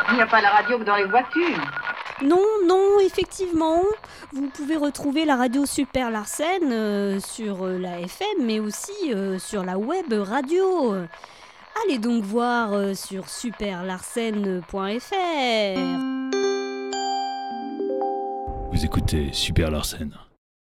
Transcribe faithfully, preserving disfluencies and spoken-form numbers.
Il n'y a pas la radio que dans les voitures. Non, non, effectivement. Vous pouvez retrouver la radio Super Larsen euh, sur euh, la F M, mais aussi euh, sur la web radio. Allez donc voir euh, sur super larsen point f r. Vous écoutez Super Larsen.